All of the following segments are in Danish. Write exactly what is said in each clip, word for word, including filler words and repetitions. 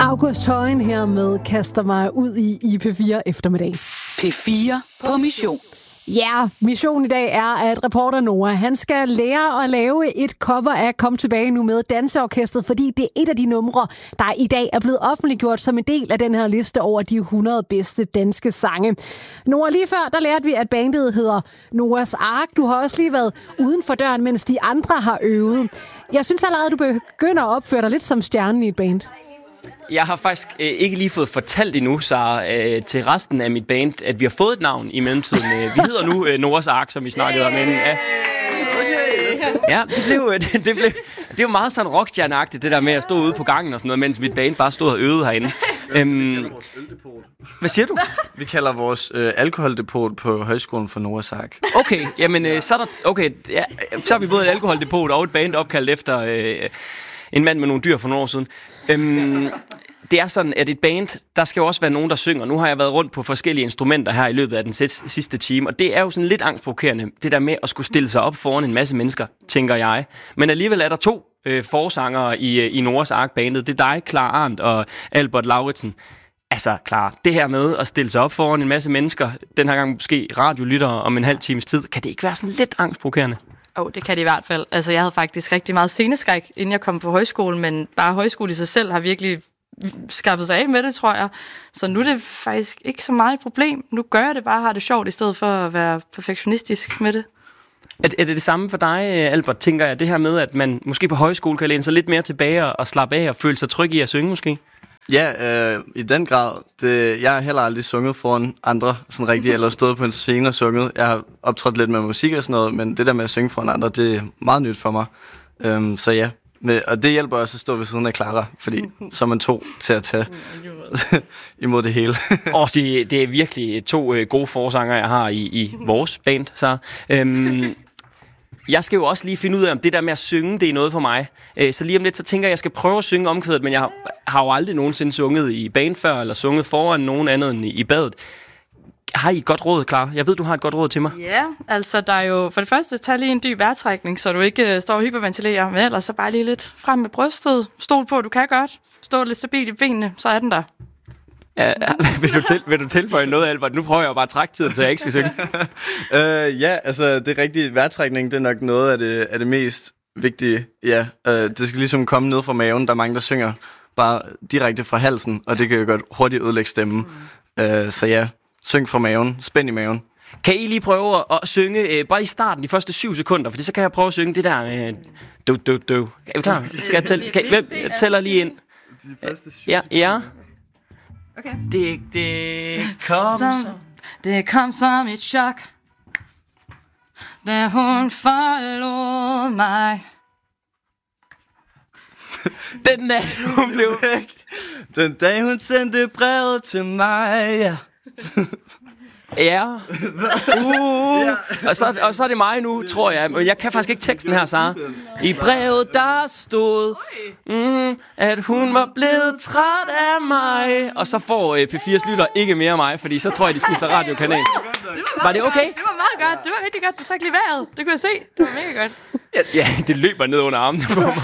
August Højen her med kaster mig ud i i P fire eftermiddag. P fire på mission. Ja, missionen i dag er, at reporter Noah, han skal lære at lave et cover af Kom tilbage nu med Danseorkestret, fordi det er et af de numre, der i dag er blevet offentliggjort som en del af den her liste over de hundrede bedste danske sange. Noah, lige før, der lærte vi, at bandet hedder Noahs Ark. Du har også lige været uden for døren, mens de andre har øvet. Jeg synes allerede, du begynder at opføre dig lidt som stjernen i et band. Jeg har faktisk øh, ikke lige fået fortalt endnu, så øh, til resten af mit band, at vi har fået et navn i mellemtiden. Vi hedder nu øh, Noahs Ark, som vi snakkede om inden. Ja, ja det blev det, det blev det er jo meget sådan rockstjerneagtigt, det der med at stå ude på gangen og sådan noget, mens mit band bare stod og øvede herinde. Øhm, hvad siger du? Vi kalder vores øh, alkoholdepot på højskolen for Noahs Ark. Okay, jamen øh, så er der okay, ja, så har vi både et alkoholdepot og et band opkaldt efter øh, en mand med nogle dyr for nogle år siden. Øhm, det er sådan, at et band, der skal jo også være nogen, der synger. Nu har jeg været rundt på forskellige instrumenter her i løbet af den sidste time, og det er jo sådan lidt angstprovokerende, det der med at skulle stille sig op foran en masse mennesker, tænker jeg. Men alligevel er der to øh, forsangere i, i Noahs Ark-bandet. Det er dig, Clara Arndt og Albert Lauritsen. Altså, Clara, det her med at stille sig op foran en masse mennesker, den her gang måske radiolyttere om en halv times tid, kan det ikke være sådan lidt angstprovokerende? Åh, oh, det kan det i hvert fald. Altså, jeg havde faktisk rigtig meget sceneskræk, inden jeg kom på højskole, men bare højskole i sig selv har virkelig skaffet sig af med det, tror jeg. Så nu er det faktisk ikke så meget et problem. Nu gør jeg det bare, har det sjovt, i stedet for at være perfektionistisk med det. Er, er det det samme for dig, Albert, tænker jeg, det her med, at man måske på højskole kan læne sig lidt mere tilbage og slappe af og føle sig tryg i at synge måske? Ja, øh, i den grad. Det, jeg har heller aldrig sunget foran andre, sådan rigtigt, eller stået på en scene og sunget. Jeg har optrådt lidt med musik og sådan noget, men det der med at synge foran andre, det er meget nyt for mig. Øhm, så ja, med, og det hjælper også at stå ved siden af Clara, fordi så er man to til at tage imod det hele. Og det, det er virkelig to øh, gode forsanger, jeg har i, i vores band. Så øhm, jeg skal jo også lige finde ud af, om det der med at synge, det er noget for mig. Så lige om lidt, så tænker jeg, at jeg skal prøve at synge omkvædet, men jeg har, har jo aldrig nogensinde sunget i band før, eller sunget foran nogen andet end i, i badet. Har I et godt råd, Clara? Jeg ved, du har et godt råd til mig. Ja, altså der er jo for det første, tag lige en dyb vejrtrækning, så du ikke uh, står og hyperventilerer, men ellers så bare lige lidt frem med brystet. Stol på, du kan godt. Stå lidt stabilt i benene, så er den der. Ja, vil, du til, vil du tilføje noget, Albert? Nu prøver jeg bare at trække tiden, så jeg ikke skal synge. uh, ja, altså det rigtige vejrtrækning, det er nok noget af det, af det mest vigtige. Ja, uh, det skal ligesom komme ned fra maven. Der er mange, der synger bare direkte fra halsen, og det kan jo godt hurtigt ødelægge stemmen. Uh, så ja, syng fra maven, spænd i maven. Kan I lige prøve at, at synge, øh, bare i starten, de første syv sekunder, for så kan jeg prøve at synge det der med... Øh, du, du, du. Er vi klar? Skal jeg tælle? Kan, hvem jeg tæller lige ind? De første syv ja, ja. Okay. Det, det kom som... Det kom som et chok, da hun forlod mig. Den nat, hun blev væk. Den dag, hun sendte brevet til mig, ja. Ja. Uh. Og, så, og så er det mig nu, tror jeg. Men jeg kan faktisk ikke teksten her, Sara. I brevet der stod, mm, at hun var blevet træt af mig. Og så får øh, P fire's lytter ikke mere af mig, fordi så tror jeg, de skifter radiokanal. Var, var det okay? Det var meget godt. Det var rigtig godt. Du trak lige vejret. Det kunne jeg se. Det var mega godt. Ja, ja, det løber ned under armene på mig.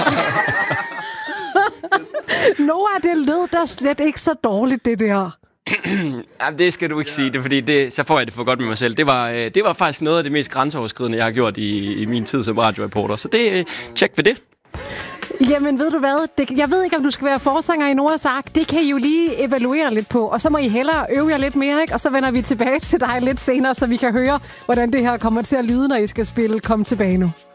Noah, det lød da slet ikke så dårligt, det der. Jamen, det skal du ikke sige, det, fordi det, så får jeg det for godt med mig selv. Det var, det var faktisk noget af det mest grænseoverskridende, jeg har gjort i, i min tid som radioreporter. Så det, tjek ved det. Jamen, ved du hvad? Det, jeg ved ikke, om du skal være forsanger i Noahs Ark. Det kan I jo lige evaluere lidt på. Og så må I hellere øve jer lidt mere, ikke? Og så vender vi tilbage til dig lidt senere, så vi kan høre, hvordan det her kommer til at lyde, når I skal spille Kom tilbage nu.